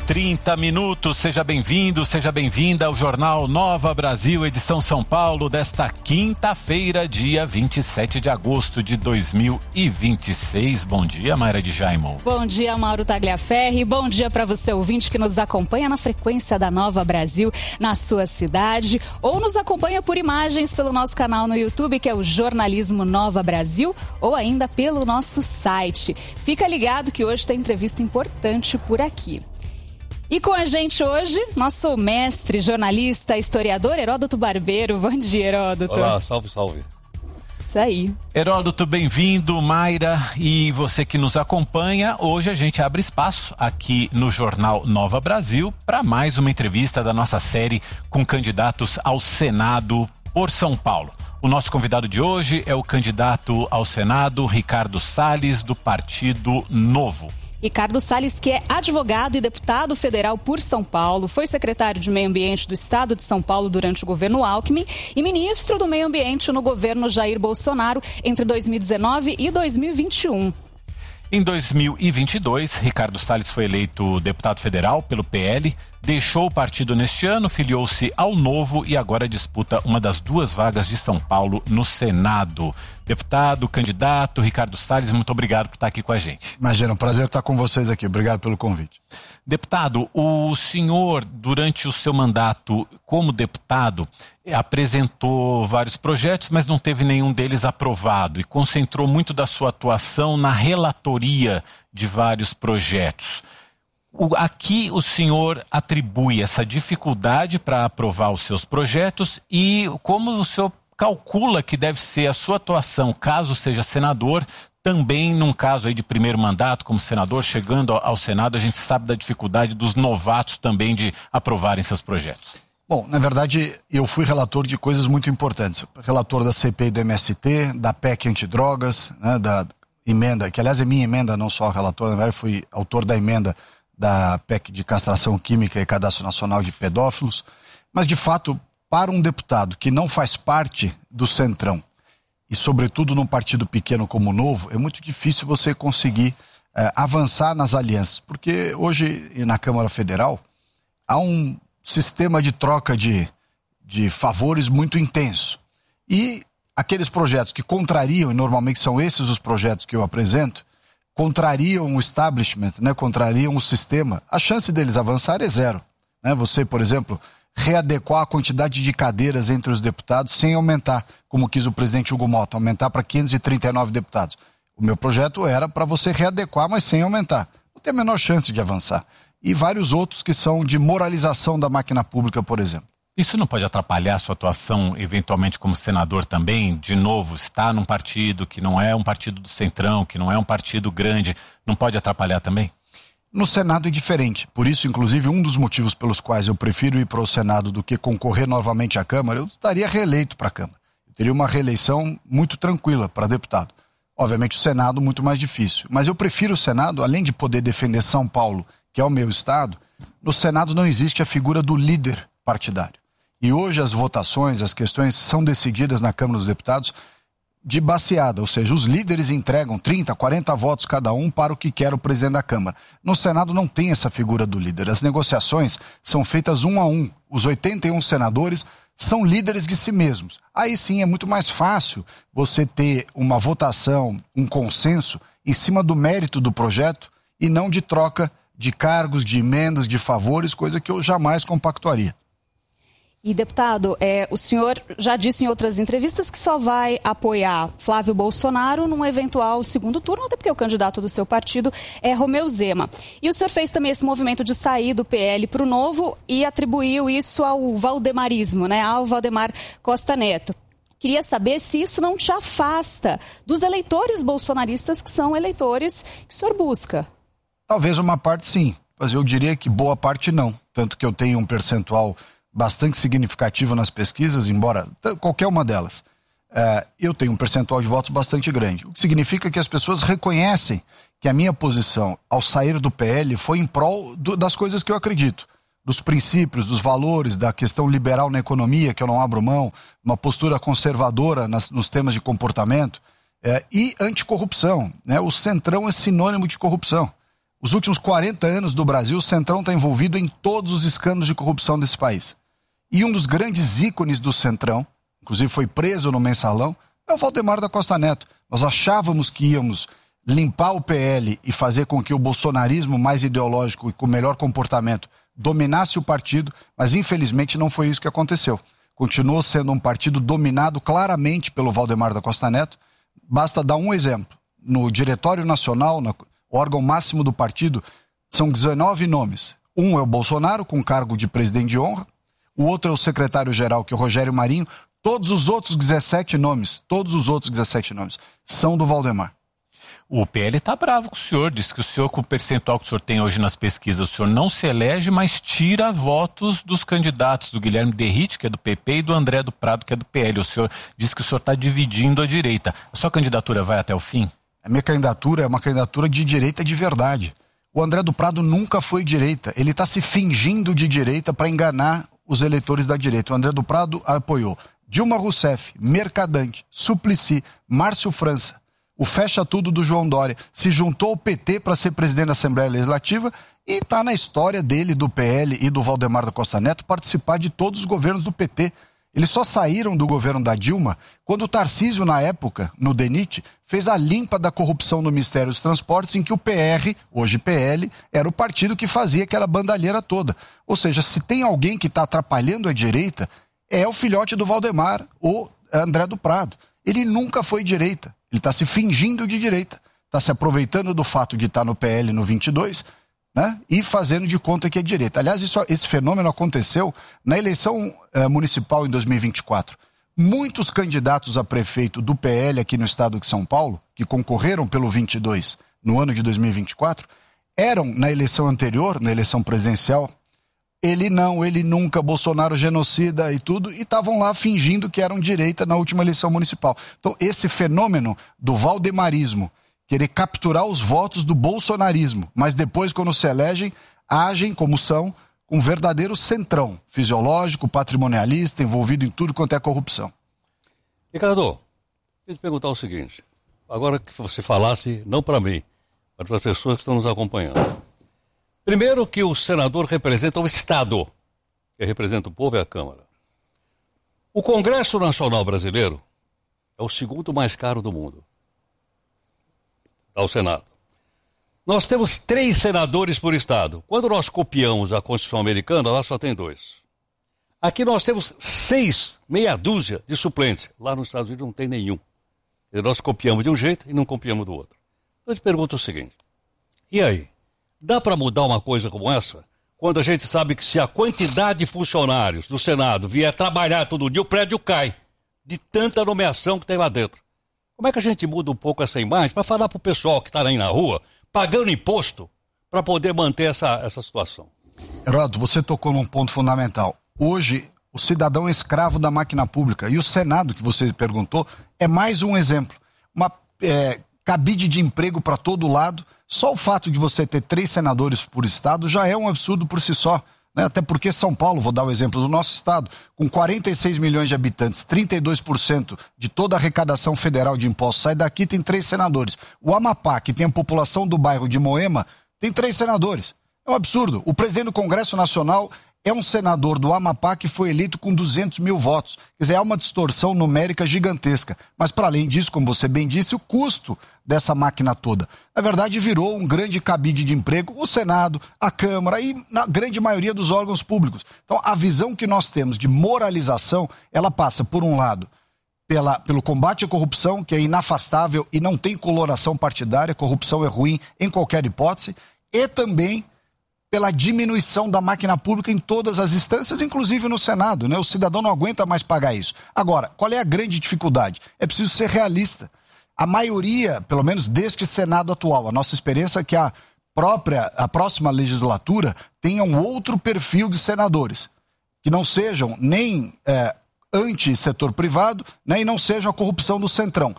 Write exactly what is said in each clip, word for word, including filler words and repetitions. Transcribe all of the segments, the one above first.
trinta minutos, seja bem-vindo, seja bem-vinda ao Jornal Nova Brasil, edição São Paulo, desta quinta-feira, dia vinte e sete de agosto de dois mil e vinte e seis. Bom dia, Mayra de Jaimon. Bom dia, Mauro Tagliaferri. Bom dia para você, ouvinte, que nos acompanha na frequência da Nova Brasil, na sua cidade, ou nos acompanha por imagens pelo nosso canal no YouTube, que é o Jornalismo Nova Brasil, ou ainda pelo nosso site. Fica ligado que hoje tem entrevista importante por aqui. E com a gente hoje, nosso mestre, jornalista, historiador, Heródoto Barbeiro. Bom dia, Heródoto. Olá, salve, salve. Isso aí. Heródoto, bem-vindo, Mayra, e você que nos acompanha. Hoje a gente abre espaço aqui no Jornal Nova Brasil para mais uma entrevista da nossa série com candidatos ao Senado por São Paulo. O nosso convidado de hoje é o candidato ao Senado, Ricardo Salles, do Partido Novo. Ricardo Salles, que é advogado e deputado federal por São Paulo, foi secretário de Meio Ambiente do Estado de São Paulo durante o governo Alckmin e ministro do Meio Ambiente no governo Jair Bolsonaro entre dois mil e dezenove e dois mil e vinte e um. Em dois mil e vinte e dois, Ricardo Salles foi eleito deputado federal pelo P L, deixou o partido neste ano, filiou-se ao Novo e agora disputa uma das duas vagas de São Paulo no Senado. Deputado, candidato, Ricardo Salles, muito obrigado por estar aqui com a gente. Imagina, um prazer estar com vocês aqui. Obrigado pelo convite. Deputado, o senhor, durante o seu mandato como deputado, apresentou vários projetos, mas não teve nenhum deles aprovado e concentrou muito da sua atuação na relatoria de vários projetos. O, aqui o senhor atribui essa dificuldade para aprovar os seus projetos e como o senhor calcula que deve ser a sua atuação, caso seja senador, também num caso aí de primeiro mandato como senador, chegando ao Senado, a gente sabe da dificuldade dos novatos também de aprovarem seus projetos. Bom, na verdade, eu fui relator de coisas muito importantes. Relator da C P I do M S T, da P E C antidrogas, né, da emenda, que aliás é minha emenda, não só relator, na verdade fui autor da emenda da P E C de castração química e cadastro nacional de pedófilos. Mas, de fato, para um deputado que não faz parte do Centrão, e sobretudo num partido pequeno como o Novo, é muito difícil você conseguir eh, avançar nas alianças. Porque hoje, na Câmara Federal, há um sistema de troca de, de favores muito intenso. E aqueles projetos que contrariam, e normalmente são esses os projetos que eu apresento, contrariam o establishment, né, contrariam o sistema, a chance deles avançar é zero. Né? Você, por exemplo, readequar a quantidade de cadeiras entre os deputados sem aumentar, como quis o presidente Hugo Mota, aumentar para quinhentos e trinta e nove deputados. O meu projeto era para você readequar, mas sem aumentar. Não tem a menor chance de avançar. E vários outros que são de moralização da máquina pública, por exemplo. Isso não pode atrapalhar a sua atuação, eventualmente, como senador também? De novo, está num partido que não é um partido do Centrão, que não é um partido grande, não pode atrapalhar também? No Senado é diferente. Por isso, inclusive, um dos motivos pelos quais eu prefiro ir para o Senado do que concorrer novamente à Câmara, eu estaria reeleito para a Câmara. Eu teria uma reeleição muito tranquila para deputado. Obviamente, o Senado muito mais difícil. Mas eu prefiro o Senado, além de poder defender São Paulo, que é o meu estado, no Senado não existe a figura do líder partidário. E hoje as votações, as questões são decididas na Câmara dos Deputados de baseada, ou seja, os líderes entregam trinta, quarenta votos cada um para o que quer o presidente da Câmara. No Senado não tem essa figura do líder. As negociações são feitas um a um. Os oitenta e um senadores são líderes de si mesmos. Aí sim é muito mais fácil você ter uma votação, um consenso em cima do mérito do projeto e não de troca de cargos, de emendas, de favores, coisa que eu jamais compactuaria. E, deputado, é, o senhor já disse em outras entrevistas que só vai apoiar Flávio Bolsonaro num eventual segundo turno, até porque o candidato do seu partido é Romeu Zema. E o senhor fez também esse movimento de sair do P L para o Novo e atribuiu isso ao valdemarismo, né, ao Valdemar Costa Neto. Queria saber se isso não te afasta dos eleitores bolsonaristas que são eleitores que o senhor busca. Talvez uma parte sim, mas eu diria que boa parte não. Tanto que eu tenho um percentual bastante significativo nas pesquisas, embora qualquer uma delas, é, eu tenho um percentual de votos bastante grande. O que significa que as pessoas reconhecem que a minha posição ao sair do P L foi em prol do, das coisas que eu acredito. Dos princípios, dos valores, da questão liberal na economia, que eu não abro mão, uma postura conservadora nas, nos temas de comportamento, é, e anticorrupção. Né? O Centrão é sinônimo de corrupção. Os últimos quarenta anos do Brasil, o Centrão está envolvido em todos os escândalos de corrupção desse país. E um dos grandes ícones do Centrão, inclusive foi preso no Mensalão, é o Valdemar da Costa Neto. Nós achávamos que íamos limpar o P L e fazer com que o bolsonarismo mais ideológico e com melhor comportamento dominasse o partido, mas infelizmente não foi isso que aconteceu. Continuou sendo um partido dominado claramente pelo Valdemar da Costa Neto. Basta dar um exemplo. No Diretório Nacional, no órgão máximo do partido, são dezenove nomes. Um é o Bolsonaro, com cargo de presidente de honra. O outro é o secretário-geral, que é o Rogério Marinho. Todos os outros dezessete nomes, todos os outros dezessete nomes, são do Valdemar. O P L está bravo com o senhor, diz que o senhor, com o percentual que o senhor tem hoje nas pesquisas, o senhor não se elege, mas tira votos dos candidatos, do Guilherme Derrite, que é do P P, e do André do Prado, que é do P L. O senhor diz que o senhor está dividindo a direita. A sua candidatura vai até o fim? A minha candidatura é uma candidatura de direita de verdade. O André do Prado nunca foi direita. Ele está se fingindo de direita para enganar os eleitores da direita. O André do Prado apoiou Dilma Rousseff, Mercadante, Suplicy, Márcio França, o Fecha Tudo do João Dória, se juntou ao P T para ser presidente da Assembleia Legislativa e está na história dele, do P L e do Valdemar da Costa Neto, participar de todos os governos do P T. Eles só saíram do governo da Dilma quando o Tarcísio, na época, no DENIT, fez a limpa da corrupção no Ministério dos Transportes, em que o P R, hoje P L, era o partido que fazia aquela bandalheira toda. Ou seja, se tem alguém que está atrapalhando a direita, é o filhote do Valdemar, o André do Prado. Ele nunca foi direita. Ele está se fingindo de direita. Está se aproveitando do fato de estar no P L no vinte e dois, né? E fazendo de conta que é direita. Aliás, isso, esse fenômeno aconteceu na eleição eh, municipal em dois mil e vinte e quatro. Muitos candidatos a prefeito do P L aqui no estado de São Paulo, que concorreram pelo vinte e dois no ano de dois mil e vinte e quatro, eram na eleição anterior, na eleição presidencial, ele não, ele nunca, Bolsonaro genocida e tudo, e estavam lá fingindo que eram direita na última eleição municipal. Então, esse fenômeno do valdemarismo, querer capturar os votos do bolsonarismo, mas depois, quando se elegem, agem como são, um verdadeiro centrão fisiológico, patrimonialista, envolvido em tudo quanto é corrupção. Ricardo, queria te perguntar o seguinte, agora que você falasse, não para mim, mas para as pessoas que estão nos acompanhando. Primeiro que o senador representa o Estado, que representa o povo e a Câmara. O Congresso Nacional Brasileiro é o segundo mais caro do mundo. Ao Senado. Nós temos três senadores por estado. Quando nós copiamos a Constituição Americana, lá só tem dois. Aqui nós temos seis, meia dúzia de suplentes. Lá nos Estados Unidos não tem nenhum. E nós copiamos de um jeito e não copiamos do outro. Então eu te pergunto o seguinte. E aí? Dá para mudar uma coisa como essa? Quando a gente sabe que se a quantidade de funcionários do Senado vier trabalhar todo dia, o prédio cai. De tanta nomeação que tem lá dentro. Como é que a gente muda um pouco essa imagem para falar para o pessoal que está aí na rua, pagando imposto, para poder manter essa, essa situação? Heródoto, você tocou num ponto fundamental. Hoje, o cidadão é escravo da máquina pública. E o Senado, que você perguntou, é mais um exemplo. Uma é, cabide de emprego para todo lado. Só o fato de você ter três senadores por estado já é um absurdo por si só. Né? Até porque São Paulo, vou dar o exemplo do nosso estado, com quarenta e seis milhões de habitantes, trinta e dois por cento de toda a arrecadação federal de impostos sai daqui, tem três senadores. O Amapá, que tem a população do bairro de Moema, tem três senadores. É um absurdo. O presidente do Congresso Nacional é um senador do Amapá que foi eleito com duzentos mil votos. Quer dizer, há uma distorção numérica gigantesca. Mas, para além disso, como você bem disse, o custo dessa máquina toda, na verdade, virou um grande cabide de emprego, o Senado, a Câmara e na grande maioria dos órgãos públicos. Então, a visão que nós temos de moralização, ela passa, por um lado, pela, pelo combate à corrupção, que é inafastável e não tem coloração partidária, corrupção é ruim em qualquer hipótese, e também pela diminuição da máquina pública em todas as instâncias, inclusive no Senado, né? O cidadão não aguenta mais pagar isso. Agora, qual é a grande dificuldade? É preciso ser realista. A maioria, pelo menos deste Senado atual, a nossa experiência é que a própria, a próxima legislatura tenha um outro perfil de senadores, que não sejam nem é, anti-setor privado, né, e não seja a corrupção do Centrão.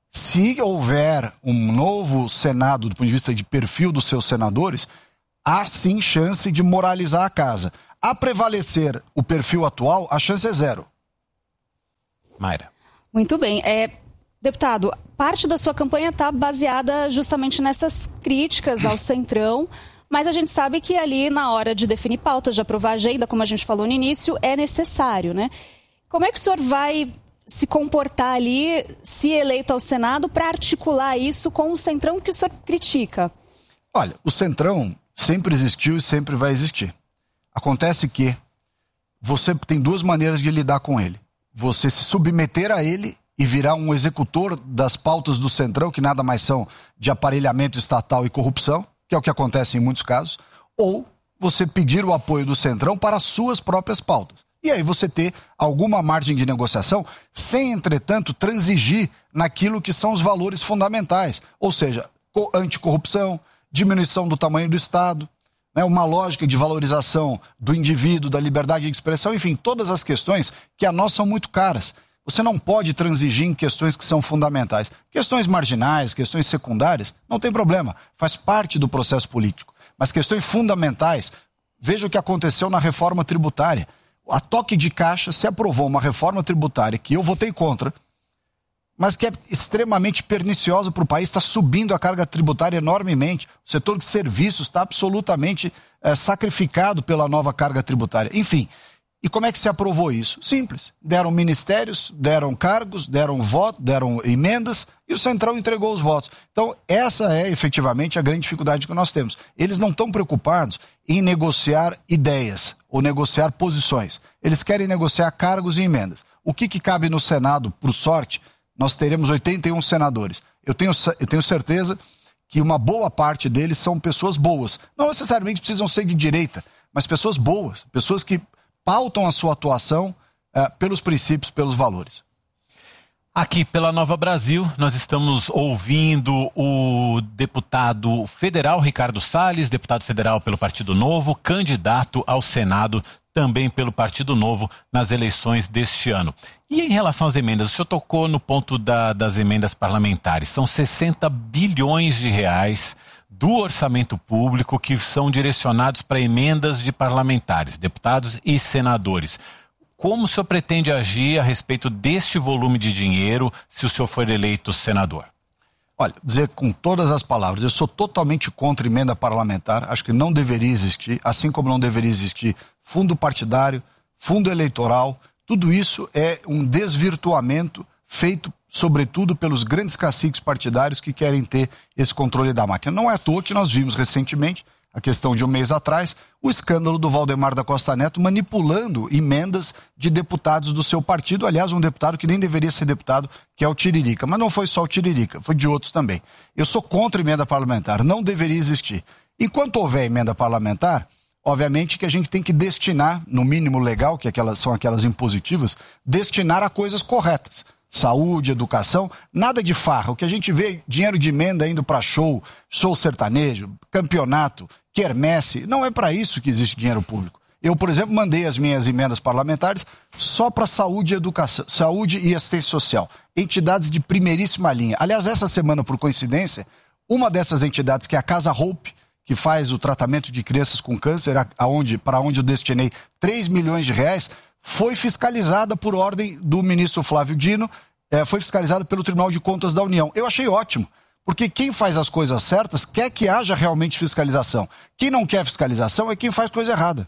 Se houver um novo Senado do ponto de vista de perfil dos seus senadores, há sim chance de moralizar a casa. A prevalecer o perfil atual, a chance é zero. Mayra. Muito bem. É, Deputado, parte da sua campanha está baseada justamente nessas críticas ao Centrão, mas a gente sabe que ali na hora de definir pautas, de aprovar a agenda, como a gente falou no início, é necessário, né? Como é que o senhor vai se comportar ali, se eleito ao Senado, para articular isso com o Centrão que o senhor critica? Olha, o Centrão sempre existiu e sempre vai existir. Acontece que você tem duas maneiras de lidar com ele. Você se submeter a ele e virar um executor das pautas do Centrão, que nada mais são de aparelhamento estatal e corrupção, que é o que acontece em muitos casos, ou você pedir o apoio do Centrão para as suas próprias pautas. E aí você ter alguma margem de negociação, sem, entretanto, transigir naquilo que são os valores fundamentais, ou seja, anticorrupção, diminuição do tamanho do Estado, né, uma lógica de valorização do indivíduo, da liberdade de expressão, enfim, todas as questões que a nós são muito caras. Você não pode transigir em questões que são fundamentais. Questões marginais, questões secundárias, não tem problema, faz parte do processo político. Mas questões fundamentais, veja o que aconteceu na reforma tributária. A toque de caixa se aprovou uma reforma tributária que eu votei contra, mas que é extremamente perniciosa para o país, está subindo a carga tributária enormemente. O setor de serviços está absolutamente é, sacrificado pela nova carga tributária. Enfim, e como é que se aprovou isso? Simples. Deram ministérios, deram cargos, deram voto, deram emendas e o Centrão entregou os votos. Então, essa é efetivamente a grande dificuldade que nós temos. Eles não estão preocupados em negociar ideias ou negociar posições. Eles querem negociar cargos e emendas. O que, que cabe no Senado, por sorte, nós teremos oitenta e um senadores. Eu tenho, eu tenho certeza que uma boa parte deles são pessoas boas. Não necessariamente precisam ser de direita, mas pessoas boas, pessoas que pautam a sua atuação uh, pelos princípios, pelos valores. Aqui pela Nova Brasil, nós estamos ouvindo o deputado federal Ricardo Salles, deputado federal pelo Partido Novo, candidato ao Senado também pelo Partido Novo nas eleições deste ano. E em relação às emendas, o senhor tocou no ponto da, das emendas parlamentares. São sessenta bilhões de reais do orçamento público que são direcionados para emendas de parlamentares, deputados e senadores. Como o senhor pretende agir a respeito deste volume de dinheiro se o senhor for eleito senador? Olha, dizer com todas as palavras, eu sou totalmente contra emenda parlamentar, acho que não deveria existir, assim como não deveria existir fundo partidário, fundo eleitoral, tudo isso é um desvirtuamento feito sobretudo pelos grandes caciques partidários que querem ter esse controle da máquina. Não é à toa que nós vimos recentemente, a questão de um mês atrás, o escândalo do Valdemar da Costa Neto manipulando emendas de deputados do seu partido, aliás, um deputado que nem deveria ser deputado, que é o Tiririca. Mas não foi só o Tiririca, foi de outros também. Eu sou contra emenda parlamentar, não deveria existir. Enquanto houver emenda parlamentar, obviamente que a gente tem que destinar, no mínimo legal, que aquelas, são aquelas impositivas, destinar a coisas corretas. Saúde, educação, nada de farra. O que a gente vê, dinheiro de emenda indo para show, show sertanejo, campeonato, quermesse, não é para isso que existe dinheiro público. Eu, por exemplo, mandei as minhas emendas parlamentares só para saúde e educação, saúde e assistência social. Entidades de primeiríssima linha. Aliás, essa semana, por coincidência, uma dessas entidades, que é a Casa Hope, que faz o tratamento de crianças com câncer, aonde, para onde eu destinei três milhões de reais, foi fiscalizada por ordem do ministro Flávio Dino, é, foi fiscalizada pelo Tribunal de Contas da União. Eu achei ótimo, porque quem faz as coisas certas quer que haja realmente fiscalização. Quem não quer fiscalização é quem faz coisa errada.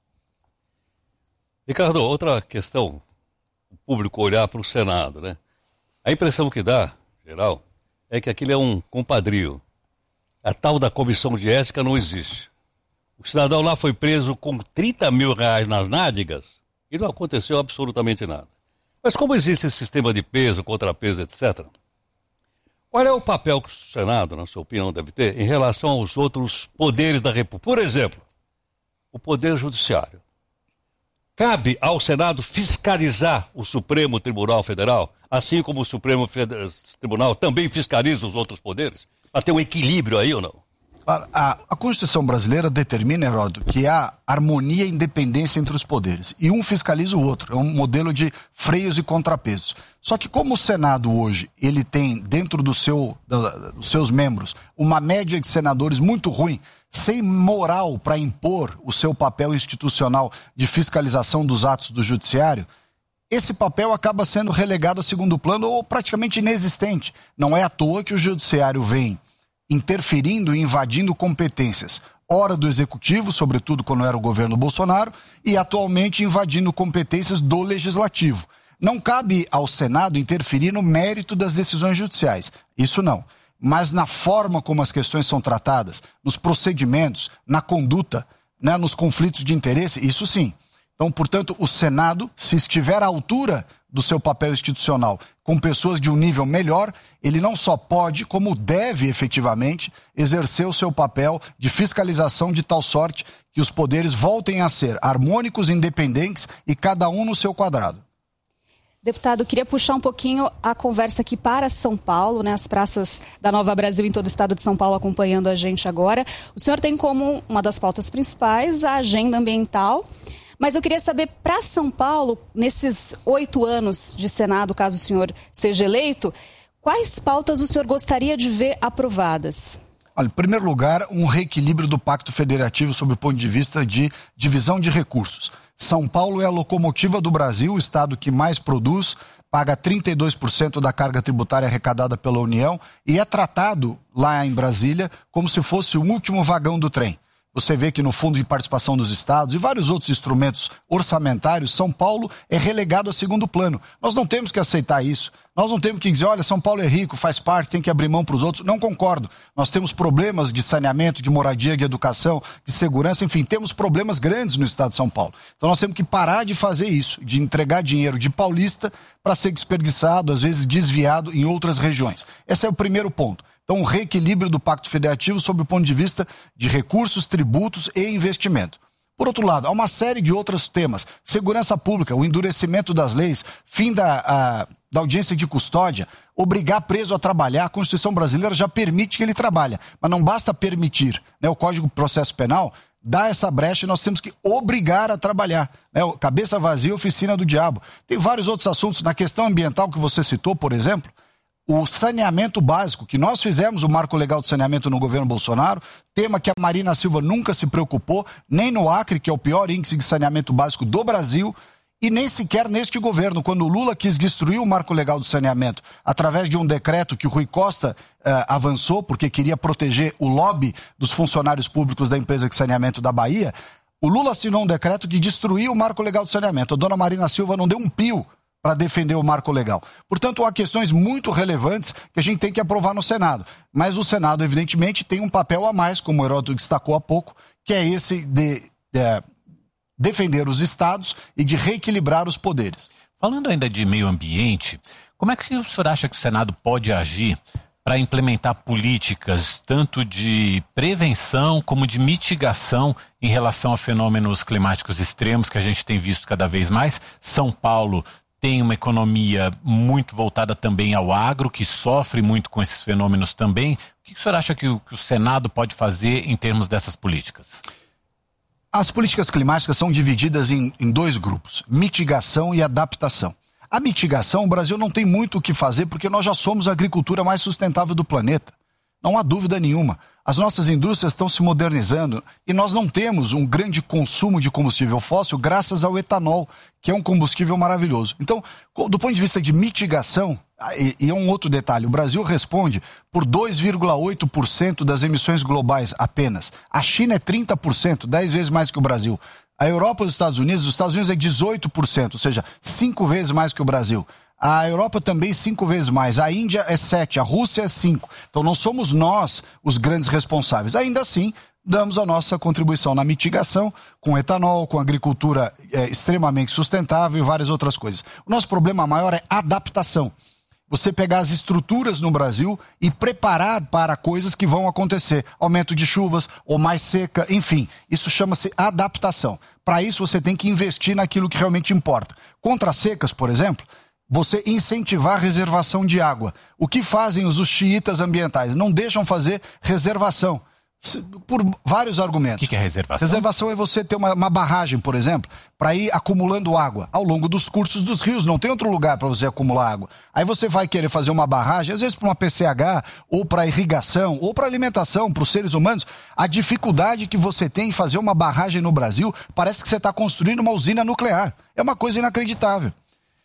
Ricardo, outra questão, o público olhar para o Senado, né? A impressão que dá, geral, é que aquilo é um compadrio. A tal da comissão de ética não existe. O cidadão lá foi preso com trinta mil reais nas nádegas e não aconteceu absolutamente nada. Mas como existe esse sistema de peso, contrapeso, etcétera, qual é o papel que o Senado, na sua opinião, deve ter em relação aos outros poderes da República? Por exemplo, o Poder Judiciário. Cabe ao Senado fiscalizar o Supremo Tribunal Federal, assim como o Supremo Federal, Tribunal também fiscaliza os outros poderes? Para ter um equilíbrio aí ou não? A, a Constituição brasileira determina, Heródoto, que há harmonia e independência entre os poderes. E um fiscaliza o outro. É um modelo de freios e contrapesos. Só que como o Senado hoje, ele tem dentro do seu, da, dos seus membros uma média de senadores muito ruim, sem moral para impor o seu papel institucional de fiscalização dos atos do judiciário, esse papel acaba sendo relegado a segundo plano ou praticamente inexistente. Não é à toa que o judiciário vem interferindo e invadindo competências, ora do executivo, sobretudo quando era o governo Bolsonaro, e atualmente invadindo competências do legislativo. Não cabe ao Senado interferir no mérito das decisões judiciais, isso não. Mas na forma como as questões são tratadas, nos procedimentos, na conduta, né, nos conflitos de interesse, isso sim. Então, portanto, o Senado, se estiver à altura do seu papel institucional, com pessoas de um nível melhor, ele não só pode, como deve efetivamente, exercer o seu papel de fiscalização de tal sorte que os poderes voltem a ser harmônicos, independentes e cada um no seu quadrado. Deputado, queria puxar um pouquinho a conversa aqui para São Paulo, né? As praças da Nova Brasil em todo o estado de São Paulo acompanhando a gente agora. O senhor tem como uma das pautas principais a agenda ambiental, mas eu queria saber, para São Paulo, nesses oito anos de Senado, caso o senhor seja eleito, quais pautas o senhor gostaria de ver aprovadas? Olha, em primeiro lugar, um reequilíbrio do Pacto Federativo sob o ponto de vista de divisão de recursos. São Paulo é a locomotiva do Brasil, o estado que mais produz, paga trinta e dois por cento da carga tributária arrecadada pela União e é tratado lá em Brasília como se fosse o último vagão do trem. Você vê que no Fundo de Participação dos Estados e vários outros instrumentos orçamentários, São Paulo é relegado a segundo plano. Nós não temos que aceitar isso. Nós não temos que dizer, olha, São Paulo é rico, faz parte, tem que abrir mão para os outros. Não concordo. Nós temos problemas de saneamento, de moradia, de educação, de segurança, enfim, temos problemas grandes no estado de São Paulo. Então nós temos que parar de fazer isso, de entregar dinheiro de paulista para ser desperdiçado, às vezes desviado em outras regiões. Esse é o primeiro ponto. Então, um reequilíbrio do Pacto Federativo sob o ponto de vista de recursos, tributos e investimento. Por outro lado, há uma série de outros temas. Segurança pública, o endurecimento das leis, fim da, a, da audiência de custódia, obrigar preso a trabalhar. A Constituição brasileira já permite que ele trabalhe, mas não basta permitir, né? O Código de Processo Penal dá essa brecha e nós temos que obrigar a trabalhar, né? Cabeça vazia, oficina do diabo. Tem vários outros assuntos. Na questão ambiental que você citou, por exemplo, o saneamento básico, que nós fizemos o marco legal de saneamento no governo Bolsonaro, tema que a Marina Silva nunca se preocupou, nem no Acre, que é o pior índice de saneamento básico do Brasil, e nem sequer neste governo, quando o Lula quis destruir o marco legal do saneamento, através de um decreto que o Rui Costa uh, avançou, porque queria proteger o lobby dos funcionários públicos da empresa de saneamento da Bahia, o Lula assinou um decreto que destruiu o marco legal do saneamento. A dona Marina Silva não deu um pio para defender o marco legal. Portanto, há questões muito relevantes que a gente tem que aprovar no Senado. Mas o Senado, evidentemente, tem um papel a mais, como o Heródoto destacou há pouco, que é esse de, de defender os estados e de reequilibrar os poderes. Falando ainda de meio ambiente, como é que o senhor acha que o Senado pode agir para implementar políticas tanto de prevenção como de mitigação em relação a fenômenos climáticos extremos que a gente tem visto cada vez mais? São Paulo tem uma economia muito voltada também ao agro, que sofre muito com esses fenômenos também. O que o senhor acha que o, que o Senado pode fazer em termos dessas políticas? As políticas climáticas são divididas em, em dois grupos, mitigação e adaptação. A mitigação, o Brasil não tem muito o que fazer porque nós já somos a agricultura mais sustentável do planeta. Não há dúvida nenhuma. As nossas indústrias estão se modernizando e nós não temos um grande consumo de combustível fóssil graças ao etanol, que é um combustível maravilhoso. Então, do ponto de vista de mitigação, e, e é um outro detalhe, o Brasil responde por dois vírgula oito por cento das emissões globais apenas. A China é trinta por cento, dez vezes mais que o Brasil. A Europa e os Estados Unidos, os Estados Unidos é dezoito por cento, ou seja, cinco vezes mais que o Brasil. A Europa também cinco vezes mais, a Índia é sete, a Rússia é cinco. Então não somos nós os grandes responsáveis. Ainda assim, damos a nossa contribuição na mitigação, com etanol, com agricultura é, extremamente sustentável e várias outras coisas. O nosso problema maior é adaptação. Você pegar as estruturas no Brasil e preparar para coisas que vão acontecer. Aumento de chuvas ou mais seca, enfim. Isso chama-se adaptação. Para isso você tem que investir naquilo que realmente importa. Contra as secas, por exemplo, você incentivar a reservação de água. O que fazem os xiitas ambientais? Não deixam fazer reservação. Por vários argumentos. O que é reservação? Reservação é você ter uma, uma barragem, por exemplo, para ir acumulando água ao longo dos cursos dos rios. Não tem outro lugar para você acumular água. Aí você vai querer fazer uma barragem, às vezes para uma P C H, ou para irrigação, ou para alimentação, para os seres humanos. A dificuldade que você tem em fazer uma barragem no Brasil, parece que você está construindo uma usina nuclear. É uma coisa inacreditável.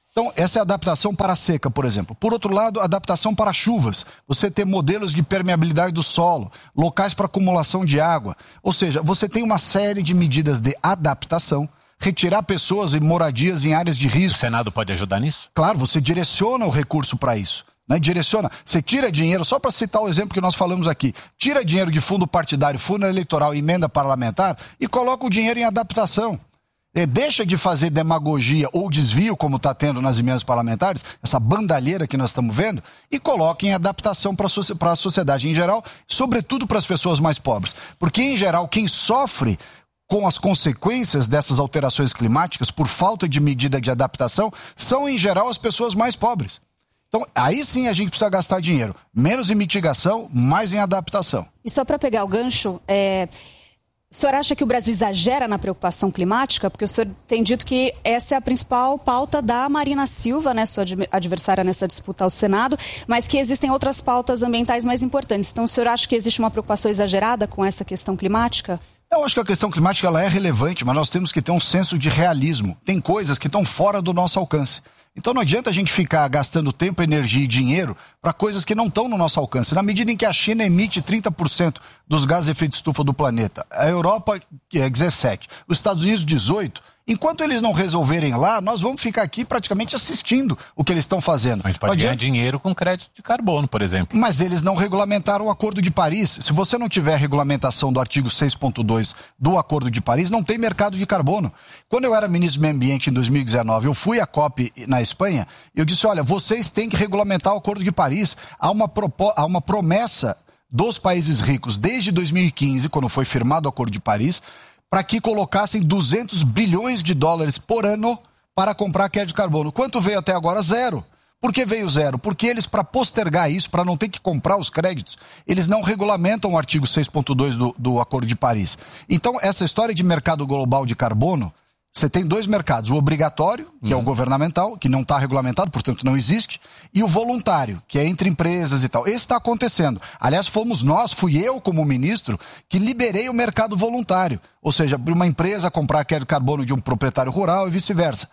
Então, essa é a adaptação para a seca, por exemplo. Por outro lado, adaptação para chuvas. Você ter modelos de permeabilidade do solo, locais para acumulação de água. Ou seja, você tem uma série de medidas de adaptação, retirar pessoas e moradias em áreas de risco. O Senado pode ajudar nisso? Claro, você direciona o recurso para isso. Né? Direciona. Você tira dinheiro, só para citar o exemplo que nós falamos aqui, tira dinheiro de fundo partidário, fundo eleitoral, emenda parlamentar e coloca o dinheiro em adaptação. É, deixa de fazer demagogia ou desvio, como está tendo nas emendas parlamentares, essa bandalheira que nós estamos vendo, e coloca em adaptação para a sociedade em geral, sobretudo para as pessoas mais pobres. Porque, em geral, quem sofre com as consequências dessas alterações climáticas por falta de medida de adaptação são, em geral, as pessoas mais pobres. Então, aí sim a gente precisa gastar dinheiro. Menos em mitigação, mais em adaptação. E só para pegar o gancho, é... o senhor acha que o Brasil exagera na preocupação climática? Porque o senhor tem dito que essa é a principal pauta da Marina Silva, né, sua adversária nessa disputa ao Senado, mas que existem outras pautas ambientais mais importantes. Então, o senhor acha que existe uma preocupação exagerada com essa questão climática? Eu acho que a questão climática ela é relevante, mas nós temos que ter um senso de realismo. Tem coisas que estão fora do nosso alcance. Então não adianta a gente ficar gastando tempo, energia e dinheiro para coisas que não estão no nosso alcance. Na medida em que a China emite trinta por cento dos gases de efeito de estufa do planeta, a Europa é dezessete por cento, os Estados Unidos dezoito por cento, enquanto eles não resolverem lá, nós vamos ficar aqui praticamente assistindo o que eles estão fazendo. A gente pode ganhar dinheiro com crédito de carbono, por exemplo. Mas eles não regulamentaram o Acordo de Paris. Se você não tiver regulamentação do artigo seis ponto dois do Acordo de Paris, não tem mercado de carbono. Quando eu era ministro do Meio Ambiente em dois mil e dezenove, eu fui à COP na Espanha, eu disse, olha, vocês têm que regulamentar o Acordo de Paris. Há uma, propo... Há uma promessa dos países ricos desde dois mil e quinze, quando foi firmado o Acordo de Paris, para que colocassem duzentos bilhões de dólares por ano para comprar crédito de carbono. Quanto veio até agora? Zero. Por que veio zero? Porque eles, para postergar isso, para não ter que comprar os créditos, eles não regulamentam o artigo seis ponto dois do, do Acordo de Paris. Então, essa história de mercado global de carbono, você tem dois mercados, o obrigatório, que uhum. é o governamental, que não está regulamentado, portanto não existe, e o voluntário, que é entre empresas e tal. Esse está acontecendo. Aliás, fomos nós, fui eu como ministro, que liberei o mercado voluntário. Ou seja, para uma empresa comprar aquele carbono de um proprietário rural e vice-versa.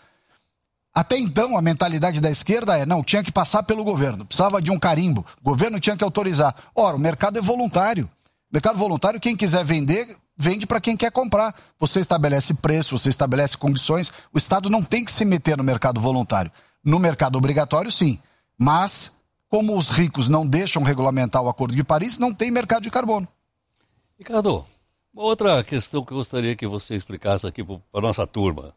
Até então, a mentalidade da esquerda é, não, tinha que passar pelo governo, precisava de um carimbo, o governo tinha que autorizar. Ora, o mercado é voluntário. Mercado voluntário, quem quiser vender, vende para quem quer comprar. Você estabelece preço, você estabelece condições. O Estado não tem que se meter no mercado voluntário. No mercado obrigatório, sim. Mas, como os ricos não deixam regulamentar o Acordo de Paris, não tem mercado de carbono. Ricardo, uma outra questão que eu gostaria que você explicasse aqui para a nossa turma.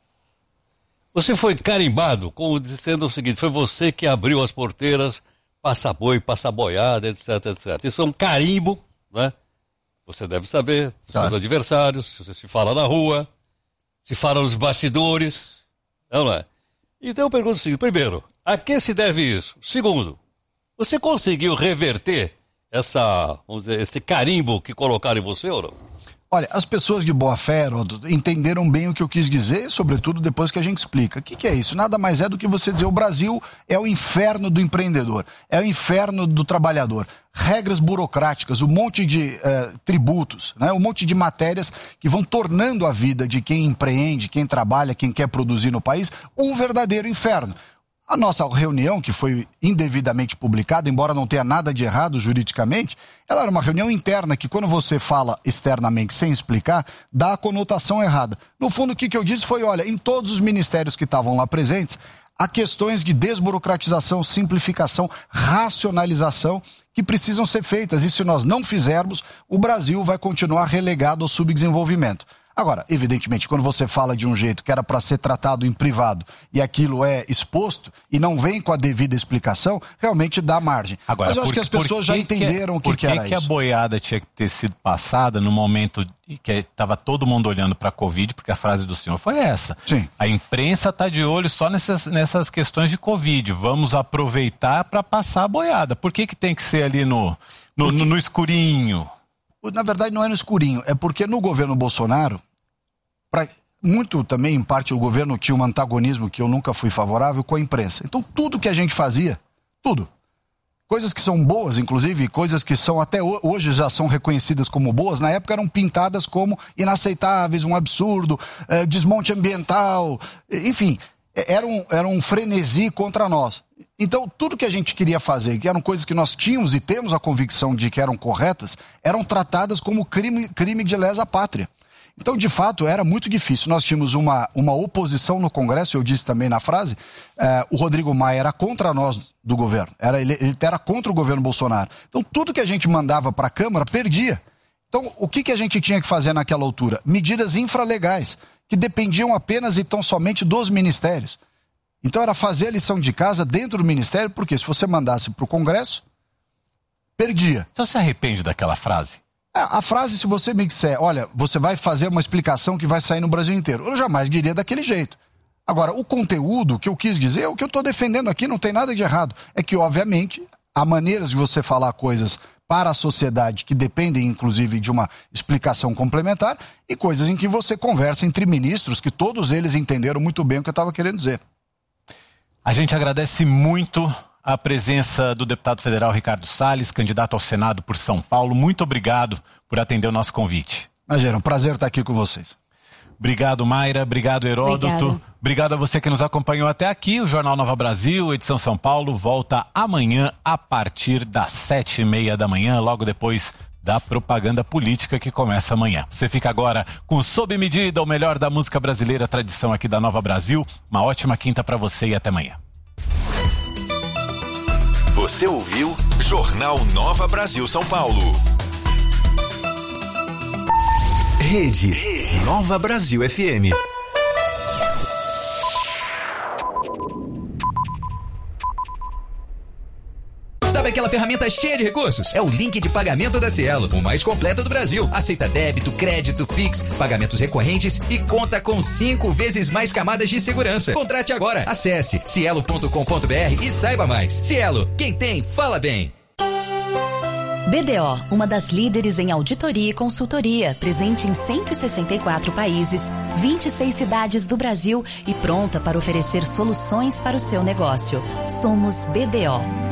Você foi carimbado, como dizendo o seguinte, foi você que abriu as porteiras, passa boi, passa boiada, etc, etcétera. Isso é um carimbo, né? Você deve saber, dos seus adversários, você se fala na rua, se fala nos bastidores, não é? Então eu pergunto o seguinte, primeiro, a que se deve isso? Segundo, você conseguiu reverter essa, vamos dizer, esse carimbo que colocaram em você ou não? Olha, as pessoas de boa fé, Heródoto, entenderam bem o que eu quis dizer, sobretudo depois que a gente explica. O que, que é isso? Nada mais é do que você dizer, o Brasil é o inferno do empreendedor, é o inferno do trabalhador. Regras burocráticas, um monte de eh, tributos, né? Um monte de matérias que vão tornando a vida de quem empreende, quem trabalha, quem quer produzir no país, um verdadeiro inferno. A nossa reunião, que foi indevidamente publicada, embora não tenha nada de errado juridicamente, ela era uma reunião interna que, quando você fala externamente sem explicar, dá a conotação errada. No fundo, o que, que eu disse foi, olha, em todos os ministérios que estavam lá presentes, há questões de desburocratização, simplificação, racionalização que precisam ser feitas. E se nós não fizermos, o Brasil vai continuar relegado ao subdesenvolvimento. Agora, evidentemente, quando você fala de um jeito que era para ser tratado em privado e aquilo é exposto e não vem com a devida explicação, realmente dá margem. Agora, mas eu acho por, que as pessoas já entenderam o que, que era isso. Por que a boiada tinha que ter sido passada no momento que estava todo mundo olhando para a Covid, porque a frase do senhor foi essa. Sim. A imprensa está de olho só nessas, nessas questões de Covid. Vamos aproveitar para passar a boiada. Por que, que tem que ser ali no, no, porque... no, no escurinho? Na verdade, não é no escurinho. É porque no governo Bolsonaro, pra, muito também, em parte, o governo tinha um antagonismo que eu nunca fui favorável com a imprensa. Então, tudo que a gente fazia, tudo, coisas que são boas, inclusive, coisas que são até hoje já são reconhecidas como boas, na época eram pintadas como inaceitáveis, um absurdo, eh, desmonte ambiental, enfim. era um, era um frenesi contra nós. Então, tudo que a gente queria fazer, que eram coisas que nós tínhamos e temos a convicção de que eram corretas, eram tratadas como crime, crime de lesa pátria. Então, de fato, era muito difícil. Nós tínhamos uma, uma oposição no Congresso, eu disse também na frase, eh, o Rodrigo Maia era contra nós do governo, era, ele, ele era contra o governo Bolsonaro. Então, tudo que a gente mandava para a Câmara, perdia. Então, o que, que a gente tinha que fazer naquela altura? Medidas infralegais, que dependiam apenas e tão somente dos ministérios. Então, era fazer a lição de casa dentro do ministério, porque se você mandasse para o Congresso, perdia. Então, você se arrepende daquela frase? A, a frase, se você me disser, olha, você vai fazer uma explicação que vai sair no Brasil inteiro, eu jamais diria daquele jeito. Agora, o conteúdo que eu quis dizer, o que eu estou defendendo aqui, não tem nada de errado. É que, obviamente, há maneiras de você falar coisas para a sociedade que dependem, inclusive, de uma explicação complementar e coisas em que você conversa entre ministros que todos eles entenderam muito bem o que eu estava querendo dizer. A gente agradece muito a presença do deputado federal Ricardo Salles, candidato ao Senado por São Paulo. Muito obrigado por atender o nosso convite. Imagina, um prazer estar aqui com vocês. Obrigado, Mayra. Obrigado, Heródoto. Obrigada. Obrigado a você que nos acompanhou até aqui. O Jornal Nova Brasil, edição São Paulo, volta amanhã a partir das sete e meia da manhã, logo depois da propaganda política que começa amanhã. Você fica agora com Sob Medida, o melhor da música brasileira, tradição aqui da Nova Brasil. Uma ótima quinta para você e até amanhã. Você ouviu Jornal Nova Brasil São Paulo. Rede, Rede Nova Brasil F M. Sabe aquela ferramenta cheia de recursos? É o link de pagamento da Cielo, o mais completo do Brasil. Aceita débito, crédito, Pix, pagamentos recorrentes e conta com cinco vezes mais camadas de segurança. Contrate agora. Acesse cielo ponto com ponto br e saiba mais. Cielo, quem tem, fala bem. B D O, uma das líderes em auditoria e consultoria, presente em cento e sessenta e quatro países, vinte e seis cidades do Brasil e pronta para oferecer soluções para o seu negócio. Somos B D O.